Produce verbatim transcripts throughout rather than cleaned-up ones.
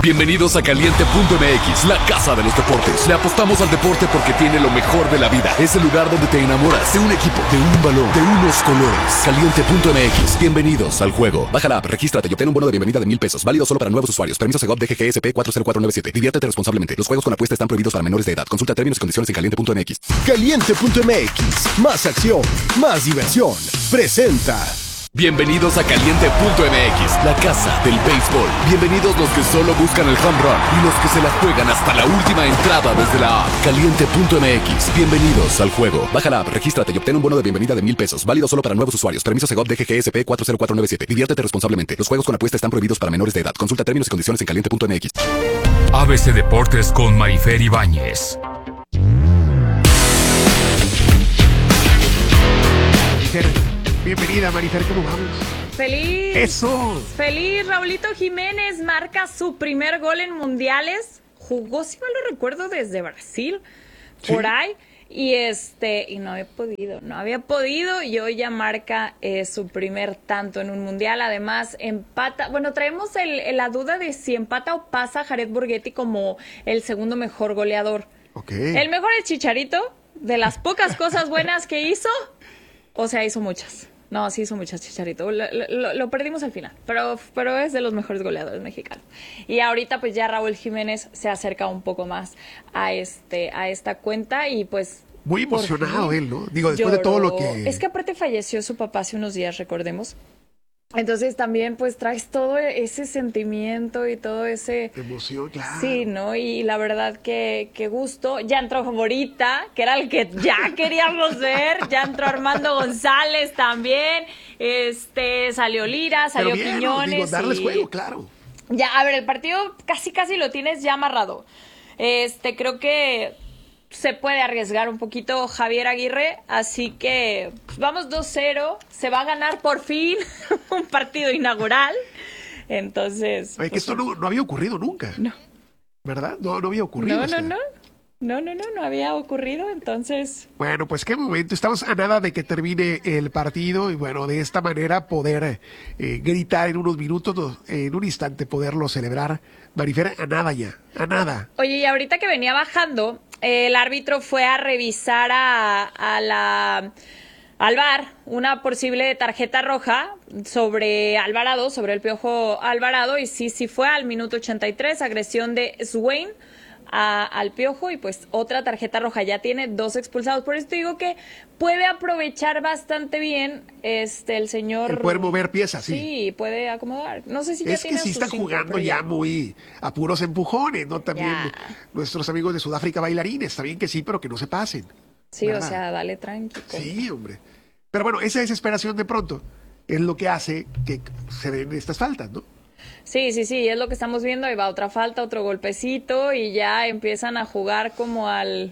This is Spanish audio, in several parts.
Bienvenidos a Caliente punto M X, la casa de los deportes. Le apostamos al deporte porque tiene lo mejor de la vida. Es el lugar donde te enamoras de un equipo, de un balón, de unos colores. Caliente punto M X, bienvenidos al juego. Baja la app, regístrate y obtén un bono de bienvenida de mil pesos. Válido solo para nuevos usuarios. Permiso Segov D G G S P cuatro cero cuatro nueve siete. Diviértete responsablemente. Los juegos con apuesta están prohibidos para menores de edad. Consulta términos y condiciones en Caliente punto M X. Caliente punto M X, más acción, más diversión. Presenta. Bienvenidos a Caliente punto M X, la casa del béisbol. Bienvenidos los que solo buscan el home run y los que se la juegan hasta la última entrada desde la app. Caliente punto M X, bienvenidos al juego. Baja la app, regístrate y obtén un bono de bienvenida de mil pesos. Válido solo para nuevos usuarios. Permiso Segov D G G S P cuatro cero cuatro nueve siete. Diviértete responsablemente. Los juegos con apuesta están prohibidos para menores de edad. Consulta términos y condiciones en Caliente punto M X. A B C Deportes con Marifer Ibáñez. Bienvenida, Marifer, ¿cómo vamos? ¡Feliz! ¡Eso! ¡Feliz! Raulito Jiménez marca su primer gol en mundiales. Jugó, si mal no recuerdo, desde Brasil, ¿Sí? por ahí. Y este y no había podido, no había podido. Y hoy ya marca eh, su primer tanto en un mundial. Además, empata. Bueno, traemos el, la duda de si empata o pasa Jared Borghetti como el segundo mejor goleador. Okay. El mejor es Chicharito. De las pocas cosas buenas que hizo, o sea, hizo muchas. No, sí hizo muchas, Chicharito. Lo, lo, lo perdimos al final, pero, pero es de los mejores goleadores mexicanos. Y ahorita pues ya Raúl Jiménez se acerca un poco más a este a esta cuenta y pues... Muy emocionado fin, él, ¿no? Digo, después lloró. de todo lo que... Es que aparte falleció su papá hace unos días, recordemos. Entonces también pues traes todo ese sentimiento y todo ese... Emoción, claro. Sí, ¿no? Y la verdad que, que gusto. Ya entró Morita, que era el que ya queríamos ver. Ya entró Armando González también. Este, salió Lira, salió Pero bien, Quiñones. Digo, darles y... juego, claro. Ya, a ver, el partido casi casi lo tienes ya amarrado. Este, creo que se puede arriesgar un poquito Javier Aguirre, así que pues, vamos dos cero, se va a ganar por fin un partido inaugural, entonces... Oye, que pues, esto no, no había ocurrido nunca. No. ¿Verdad? No, no había ocurrido. No, o sea. no, no, no, no, no, no había ocurrido, entonces... Bueno, pues qué momento, estamos a nada de que termine el partido y bueno, de esta manera poder eh, gritar en unos minutos, en un instante poderlo celebrar. Marifer, a nada ya, a nada. Oye, y ahorita que venía bajando, eh, el árbitro fue a revisar a, a la... al V A R una posible tarjeta roja sobre Alvarado, sobre el Piojo Alvarado, y sí, sí fue al minuto ochenta y tres, agresión de Swain a, al Piojo, y pues otra tarjeta roja, ya tiene dos expulsados. Por eso te digo que puede aprovechar bastante bien este el señor... El poder mover piezas, sí. Sí, puede acomodar. No sé si ya es tiene que sí sus están cinco, jugando pero ya muy a puros empujones, ¿no? También Ya. nuestros amigos de Sudáfrica bailarines, está bien que sí, pero que no se pasen. Sí, ¿verdad? o sea, dale tranqui. Sí, hombre. Pero bueno, esa desesperación de pronto es lo que hace que se den estas faltas, ¿no? Sí, sí, sí, es lo que estamos viendo. Ahí va otra falta, otro golpecito y ya empiezan a jugar como al...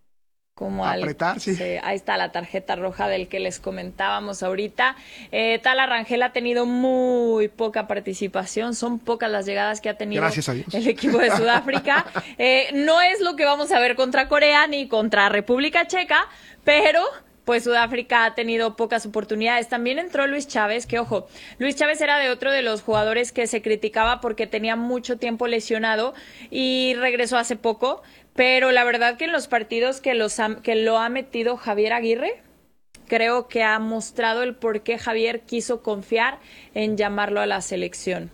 como al... Apretar, sí. Sí, ahí está la tarjeta roja del que les comentábamos ahorita. Eh, Tala Rangel ha tenido muy poca participación, son pocas las llegadas que ha tenido Gracias a Dios. el equipo de Sudáfrica. Eh, no es lo que vamos a ver contra Corea ni contra República Checa, pero... pues Sudáfrica ha tenido pocas oportunidades. También entró Luis Chávez, que ojo, Luis Chávez era de otro de los jugadores que se criticaba porque tenía mucho tiempo lesionado y regresó hace poco, pero la verdad que en los partidos que, los ha, que lo ha metido Javier Aguirre, creo que ha mostrado el por qué Javier quiso confiar en llamarlo a la selección.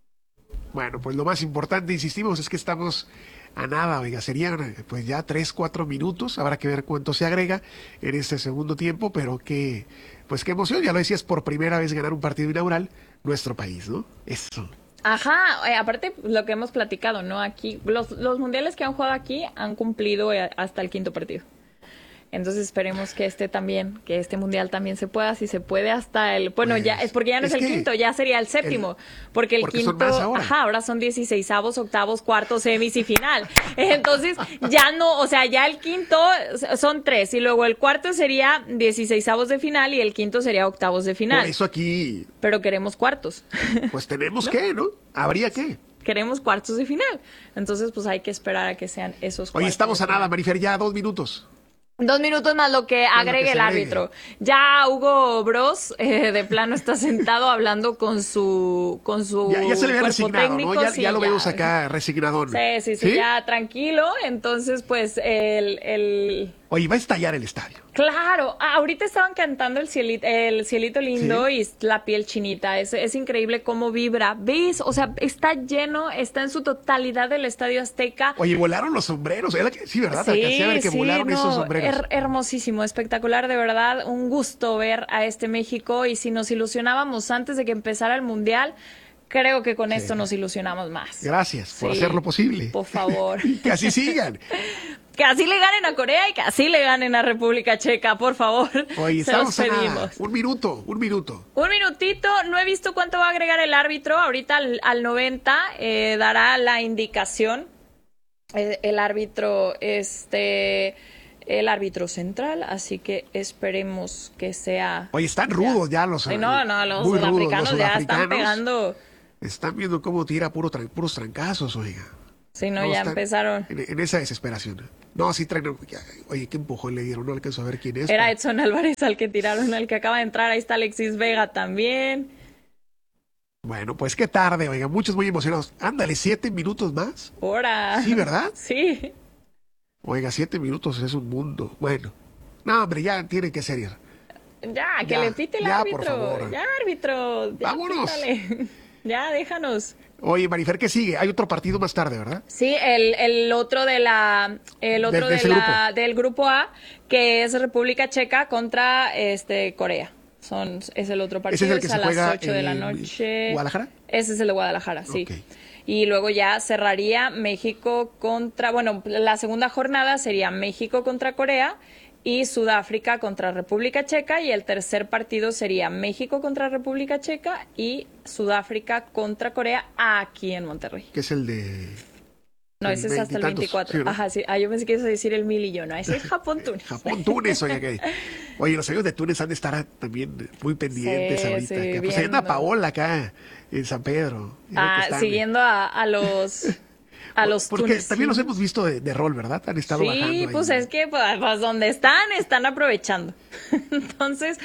Bueno, pues lo más importante, insistimos, es que estamos... a nada, oiga, serían pues ya tres, cuatro minutos, habrá que ver cuánto se agrega en este segundo tiempo, pero que, pues qué emoción, ya lo decías, por primera vez ganar un partido inaugural, nuestro país, ¿no? Eso. Ajá, eh, aparte lo que hemos platicado, ¿no? Aquí, los, los mundiales que han jugado aquí han cumplido eh, hasta el quinto partido. Entonces esperemos que este también, que este mundial también se pueda, si se puede hasta el, bueno, Pues, ya es porque ya no es, es el que quinto, ya sería el séptimo, el, porque el porque quinto, son más ahora. ajá, ahora son dieciseisavos, octavos, cuartos, semis y final. Entonces, ya no, o sea, ya el quinto son tres y luego el cuarto sería dieciseisavos de final y el quinto sería octavos de final. Por eso aquí, Pero queremos cuartos. pues tenemos ¿No? que, ¿no? Habría que. Queremos cuartos de final. Entonces, pues hay que esperar a que sean esos cuartos. Oye, estamos de a nada, final. Marifer, ya dos minutos. Dos minutos más lo que agregue el árbitro. Ya Hugo Bros eh, de plano está sentado hablando con su con su ya, ya se le ve cuerpo resignado, técnico. ¿no? Ya, Sí, ya lo ya. vemos acá resignadón. Sí, sí, sí, ¿Sí? ya tranquilo. Entonces, pues el, el... Oye, va a estallar el estadio. Claro, ah, ahorita estaban cantando el cielito, el cielito lindo, ¿Sí? Y la piel chinita. Es, es increíble cómo vibra. ¿Ves? O sea, está lleno, está en su totalidad el Estadio Azteca. Oye, volaron los sombreros. Sí, ¿verdad? Sí, Alcancé a ver que sí, volaron no, esos sombreros. Her hermosísimo, espectacular, de verdad. Un gusto ver a este México. Y si nos ilusionábamos antes de que empezara el Mundial, creo que con sí. esto nos ilusionamos más. Gracias por sí, hacerlo posible. Por favor. Que así sigan. Que así le ganen a Corea y que así le ganen a República Checa, por favor. Oye, se los pedimos. Un minuto, un minuto. Un minutito. No he visto cuánto va a agregar el árbitro. Ahorita al, al noventa eh, dará la indicación. Eh, el árbitro, este... el árbitro central, así que esperemos que sea... Oye, están rudos ya, ya los... Ay, no, no, los sudafricanos, los sudafricanos ya están pegando... Están viendo cómo tira puro tra puros trancazos, oiga. Sí, no, no ya empezaron... En, en esa desesperación. No, sí traen... Oye, ¿qué empujón le dieron? No alcanzo a ver quién es. Era Edson Álvarez al que tiraron, al que acaba de entrar. Ahí está Alexis Vega también. Bueno, pues qué tarde, oiga. Muchos muy emocionados. Ándale, siete minutos más. ¡Hora! Sí, ¿verdad? Sí. Oiga, siete minutos es un mundo. Bueno. No, hombre, ya tienen que ser. Ya, que ya, le pite el ya, árbitro. Por favor. Ya, árbitro. Ya, vámonos. Pítale. Ya, déjanos. Oye, Marifer, ¿qué sigue? Hay otro partido más tarde, ¿verdad? Sí, el, el otro de la, el otro de, de, de la, grupo. del grupo A, que es República Checa contra este Corea. Son, es el otro partido, ¿Ese es el que es se a juega las ocho de la noche. ¿Guadalajara? Ese es el de Guadalajara, sí. Okay. Y luego ya cerraría México contra, bueno, la segunda jornada sería México contra Corea y Sudáfrica contra República Checa, y el tercer partido sería México contra República Checa y Sudáfrica contra Corea aquí en Monterrey. ¿Qué es el de...? No, ese es hasta el veinticuatro. Sí, ¿no? Ajá, sí. Ah, yo pensé que ibas a decir el mil y yo, no, ese es Japón-Túnez. Japón-Túnez, oye, que... Oye, los amigos de Túnez han de estar también muy pendientes sí, ahorita. Sí, pues hay una Paola acá en San Pedro. Ah, están, siguiendo a, a los... A los Porque tunecinos. También los hemos visto de, de rol, ¿verdad? Han estado sí, bajando. Sí, pues ahí. Es que pues, pues donde están, están aprovechando. Entonces,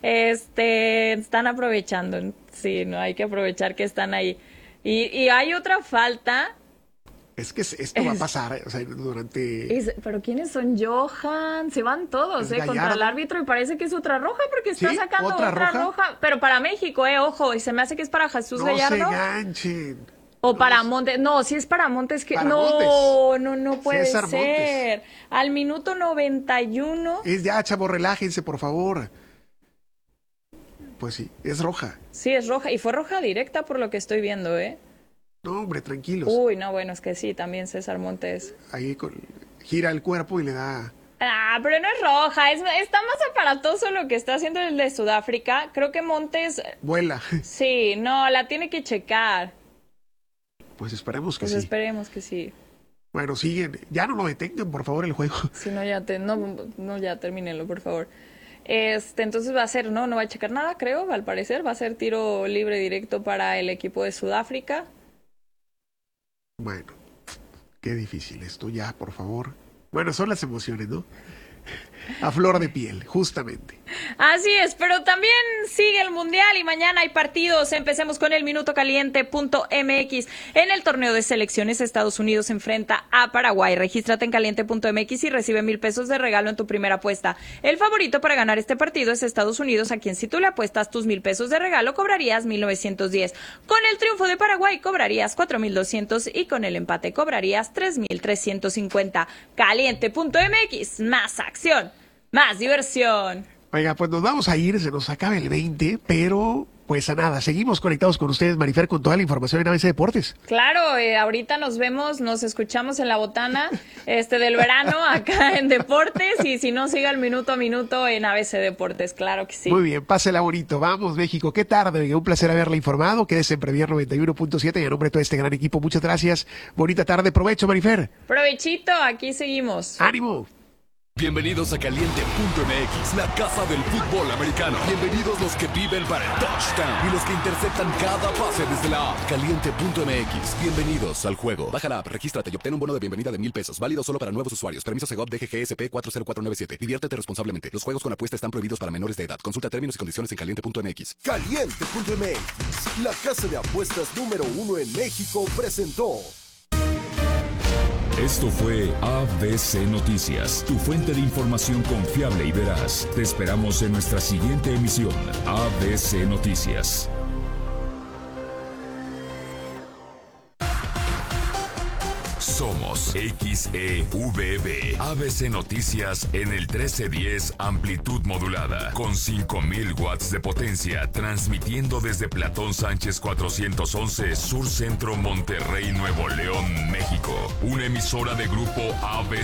este, están aprovechando. Sí, no hay que aprovechar que están ahí. Y, y hay otra falta. Es que esto va a pasar, o sea, durante... Es, pero ¿quiénes son? Johan, se van todos, ¿eh? Contra el árbitro, y parece que es otra roja, porque está ¿Sí? sacando ¿Otra, otra roja? roja. Pero para México, ¿eh? Ojo, y se me hace que es para Jesús no Gallardo. No se enganchen. O no para es... Montes. No, si es para Montes, que... Para no, Montes. no, no puede César ser. Montes. Al minuto noventa y uno... Es ya, chavo, relájense, por favor. Pues sí, es roja. Sí, es roja, y fue roja directa por lo que estoy viendo, ¿eh? No, hombre, tranquilos. Uy, no, bueno, es que sí, también César Montes. Ahí con, gira el cuerpo y le da... Ah, pero no es roja, es, está más aparatoso lo que está haciendo el de Sudáfrica. Creo que Montes... Vuela. Sí, no, la tiene que checar. Pues esperemos que pues sí. Pues esperemos que sí. Bueno, siguen. Ya no lo detengan, por favor, el juego. Sí, no, ya, te, no, no, ya termínenlo, por favor. Este, entonces va a ser, no, no va a checar nada, creo, al parecer. Va a ser tiro libre directo para el equipo de Sudáfrica. Bueno, qué difícil esto ya, por favor. Bueno, son las emociones, ¿no? A flor de piel, justamente. Así es, pero también sigue el Mundial y mañana hay partidos. Empecemos con el minuto caliente punto m x. En el torneo de selecciones, Estados Unidos enfrenta a Paraguay. Regístrate en caliente punto m x y recibe mil pesos de regalo en tu primera apuesta. El favorito para ganar este partido es Estados Unidos, a quien si tú le apuestas tus mil pesos de regalo cobrarías mil novecientos diez. Con el triunfo de Paraguay cobrarías cuatro mil doscientos y con el empate cobrarías tres mil trescientos cincuenta. caliente punto m x, más acción, más diversión. Oiga, pues nos vamos a ir, se nos acaba el veinte, pero pues a nada, seguimos conectados con ustedes, Marifer, con toda la información en A B C Deportes. Claro, eh, ahorita nos vemos, nos escuchamos en la botana este del verano acá en Deportes, y si no, siga el minuto a minuto en A B C Deportes, claro que sí. Muy bien, pásela bonito, vamos México, qué tarde, oiga, un placer haberle informado, quédese en Premier noventa y uno punto siete y a nombre de todo este gran equipo, muchas gracias, bonita tarde, provecho, Marifer. Provechito, aquí seguimos. ¡Ánimo! Bienvenidos a Caliente punto M X, la casa del fútbol americano. Bienvenidos los que viven para el touchdown y los que interceptan cada pase desde la app. Caliente punto M X, bienvenidos al juego. Baja la app, regístrate y obtén un bono de bienvenida de mil pesos. Válido solo para nuevos usuarios. Permiso Segov D G G S P cuatro cero cuatro nueve siete. Diviértete responsablemente. Los juegos con apuesta están prohibidos para menores de edad. Consulta términos y condiciones en Caliente punto M X. Caliente punto M X, la casa de apuestas número uno en México, presentó. Esto fue A B C Noticias, tu fuente de información confiable y veraz. Te esperamos en nuestra siguiente emisión. A B C Noticias. Somos X E V B, A B C Noticias en el trece diez amplitud modulada, con cinco mil watts de potencia, transmitiendo desde Platón Sánchez cuatrocientos once, Sur Centro, Monterrey, Nuevo León, México. Una emisora de grupo A B